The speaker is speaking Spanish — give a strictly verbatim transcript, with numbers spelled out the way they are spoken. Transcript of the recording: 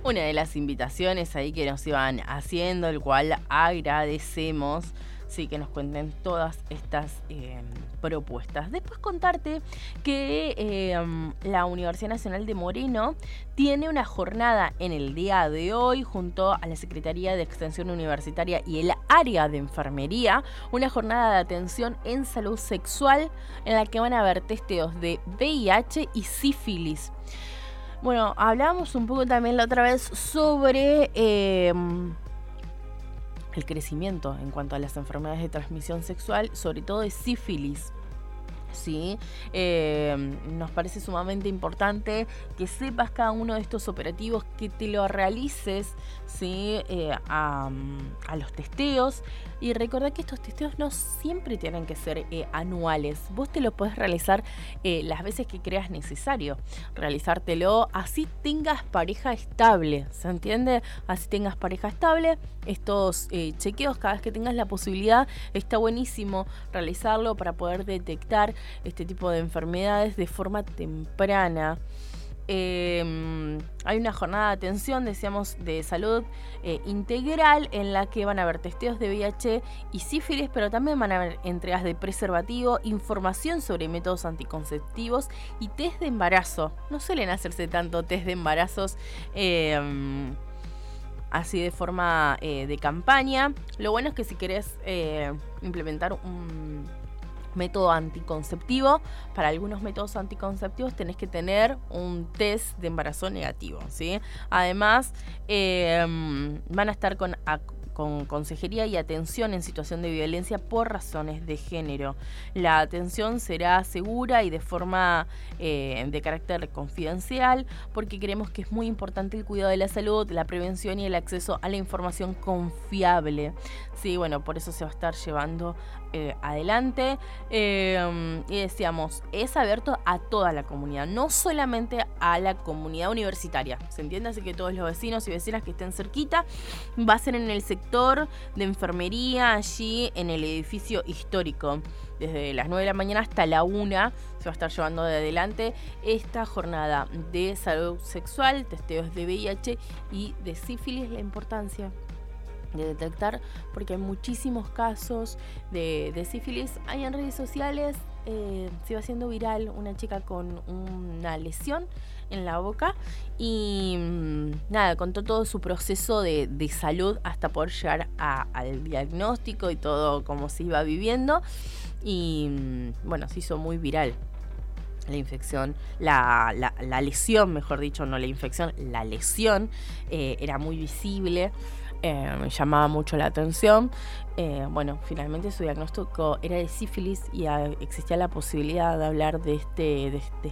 una de las invitaciones ahí que nos iban haciendo, el cual agradecemos, sí, que nos cuenten todas estas eh, propuestas. Después contarte que eh, la Universidad Nacional de Moreno tiene una jornada en el día de hoy junto a la Secretaría de Extensión Universitaria y el área de enfermería, una jornada de atención en salud sexual en la que van a haber testeos de V I H y sífilis. Bueno, hablábamos un poco también la otra vez sobre eh, el crecimiento en cuanto a las enfermedades de transmisión sexual, sobre todo de sífilis. Sí, eh, nos parece sumamente importante que sepas cada uno de estos operativos, que te lo realices, ¿sí? eh, a, a los testeos. Y recordá que estos testeos no siempre tienen que ser eh, anuales. Vos te lo podés realizar eh, las veces que creas necesario realizártelo, así tengas pareja estable, ¿se entiende? Así tengas pareja estable, estos eh, chequeos cada vez que tengas la posibilidad, está buenísimo realizarlo para poder detectar este tipo de enfermedades de forma temprana. Eh, hay una jornada de atención, decíamos, de salud eh, integral en la que van a haber testeos de V I H y sífilis, pero también van a haber entregas de preservativo, información sobre métodos anticonceptivos y test de embarazo. No suelen hacerse tanto test de embarazos eh, así de forma eh, de campaña. Lo bueno es que si querés eh, implementar un método anticonceptivo, para algunos métodos anticonceptivos tenés que tener un test de embarazo negativo, ¿sí? Además, eh, van a estar con, a, con consejería y atención en situación de violencia por razones de género. La atención será segura y de forma eh, de carácter confidencial, porque creemos que es muy importante el cuidado de la salud, la prevención y el acceso a la información confiable. Sí, bueno, por eso se va a estar llevando Eh, adelante eh, y decíamos, es abierto a toda la comunidad, no solamente a la comunidad universitaria, ¿se entiende? Así que todos los vecinos y vecinas que estén cerquita, va a ser en el sector de enfermería, allí en el edificio histórico, desde las nueve de la mañana hasta la una se va a estar llevando de adelante esta jornada de salud sexual, testeos de V I H y de sífilis. La importancia de detectar, porque hay muchísimos casos de, de sífilis. Hay en redes sociales, eh, se va haciendo viral una chica con una lesión en la boca y nada, contó todo su proceso de, de salud hasta poder llegar a, al diagnóstico y todo cómo se iba viviendo, y bueno, se hizo muy viral la infección, la, la, la lesión, mejor dicho, no la infección, la lesión eh, era muy visible. Eh, me llamaba mucho la atención. Eh, bueno, finalmente su diagnóstico era de sífilis y a, existía la posibilidad de hablar de este, de este